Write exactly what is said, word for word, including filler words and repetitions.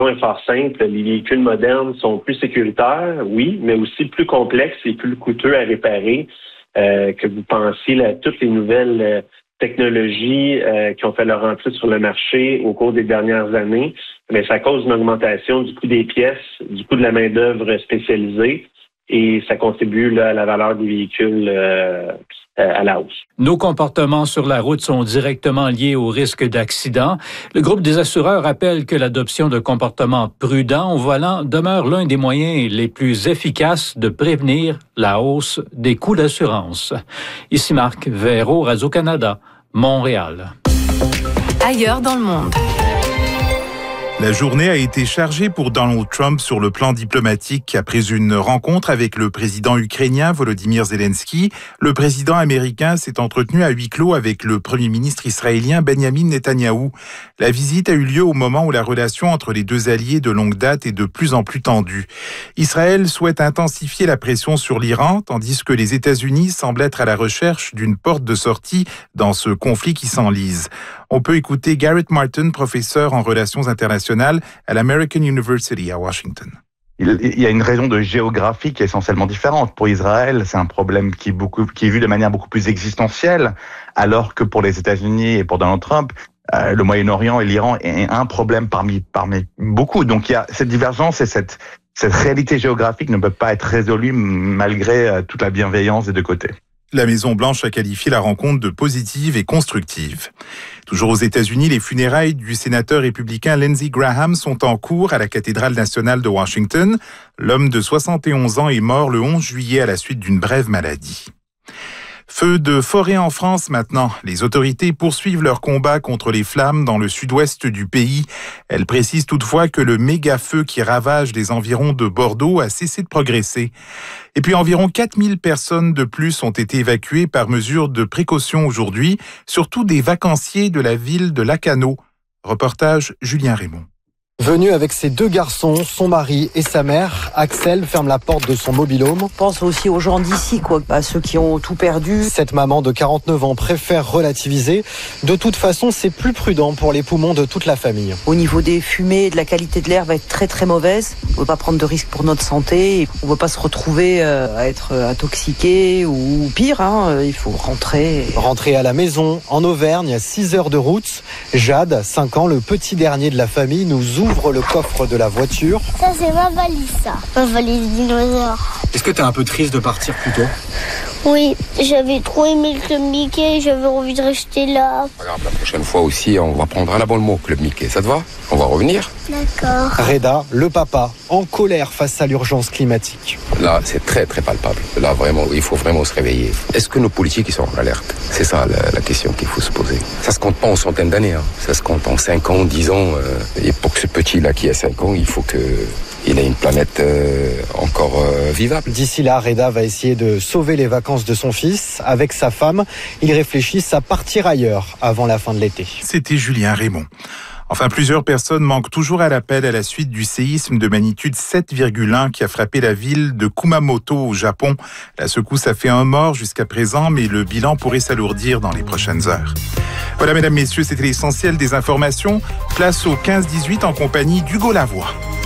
est fort simple. Les véhicules modernes sont plus sécuritaires, oui, mais aussi plus complexes et plus coûteux à réparer euh, que vous pensiez là, toutes les nouvelles euh, technologies euh, qui ont fait leur entrée sur le marché au cours des dernières années. Mais ça cause une augmentation du coût des pièces, du coût de la main-d'œuvre spécialisée et ça contribue là, à la valeur des véhicules euh, à la hausse. Nos comportements sur la route sont directement liés au risque d'accident. Le groupe des assureurs rappelle que l'adoption de comportements prudents au volant demeure l'un des moyens les plus efficaces de prévenir la hausse des coûts d'assurance. Ici Marc Véro, Radio-Canada, Montréal. Ailleurs dans le monde. La journée a été chargée pour Donald Trump sur le plan diplomatique. Après une rencontre avec le président ukrainien Volodymyr Zelensky, le président américain s'est entretenu à huis clos avec le premier ministre israélien Benjamin Netanyahou. La visite a eu lieu au moment où la relation entre les deux alliés de longue date est de plus en plus tendue. Israël souhaite intensifier la pression sur l'Iran, tandis que les États-Unis semblent être à la recherche d'une porte de sortie dans ce conflit qui s'enlise. On peut écouter Garrett Martin, professeur en relations internationales à l'American University à Washington. Il y a une raison de géographie qui est essentiellement différente. Pour Israël, c'est un problème qui est, beaucoup, qui est vu de manière beaucoup plus existentielle, alors que pour les États-Unis et pour Donald Trump, euh, le Moyen-Orient et l'Iran est un problème parmi, parmi beaucoup. Donc il y a cette divergence et cette, cette réalité géographique ne peut pas être résolue malgré euh, toute la bienveillance des deux côtés. La Maison-Blanche a qualifié la rencontre de positive et constructive. Toujours aux États-Unis, les funérailles du sénateur républicain Lindsey Graham sont en cours à la cathédrale nationale de Washington. L'homme de soixante et onze ans est mort le onze juillet à la suite d'une brève maladie. Feu de forêt en France maintenant. Les autorités poursuivent leur combat contre les flammes dans le sud-ouest du pays. Elles précisent toutefois que le méga-feu qui ravage les environs de Bordeaux a cessé de progresser. Et puis environ quatre mille personnes de plus ont été évacuées par mesure de précaution aujourd'hui, surtout des vacanciers de la ville de Lacanau. Reportage Julien Raymond. Venu avec ses deux garçons, son mari et sa mère, Axel ferme la porte de son mobil-home. Pense aussi aux gens d'ici, quoi, à ceux qui ont tout perdu. Cette maman de quarante-neuf ans préfère relativiser. De toute façon, c'est plus prudent pour les poumons de toute la famille. Au niveau des fumées, de la qualité de l'air va être très très mauvaise. On ne veut pas prendre de risques pour notre santé. On ne veut pas se retrouver à être intoxiqué ou pire. Hein. Il faut rentrer. Rentrer à la maison, en Auvergne, à six heures de route. Jade, cinq ans, le petit dernier de la famille, nous ouvre Ouvre le coffre de la voiture. Ça, c'est ma valise, ça. Ma valise dinosaure. Est-ce que t'es un peu triste de partir plus tôt ? Oui, j'avais trop aimé le Club Mickey, j'avais envie de rester là. Regarde, la prochaine fois aussi, on va prendre un abonnement au Club Mickey. Ça te va ? On va revenir ? D'accord. Reda, le papa, en colère face à l'urgence climatique. Là, c'est très, très palpable. Là, vraiment, il faut vraiment se réveiller. Est-ce que nos politiques ils sont en alerte ? C'est ça la, la question qu'il faut se poser. Ça se compte pas en centaines d'années. Hein. Ça se compte en cinq ans, dix ans. Euh, et pour que ce petit-là qui a cinq ans, il faut que... il a une planète euh, encore euh, vivable. D'ici là, Reda va essayer de sauver les vacances de son fils. Avec sa femme, ils réfléchissent à partir ailleurs avant la fin de l'été. C'était Julien Raymond. Enfin, plusieurs personnes manquent toujours à l'appel à la suite du séisme de magnitude sept virgule un qui a frappé la ville de Kumamoto au Japon. La secousse a fait un mort jusqu'à présent, mais le bilan pourrait s'alourdir dans les prochaines heures. Voilà, mesdames, messieurs, c'était l'essentiel des informations. Place au quinze dix-huit en compagnie d'Hugo Lavoie.